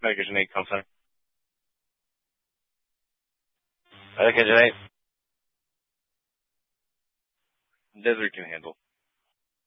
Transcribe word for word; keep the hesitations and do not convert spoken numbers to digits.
Medication eight, call center. Medication eight. Desert can handle.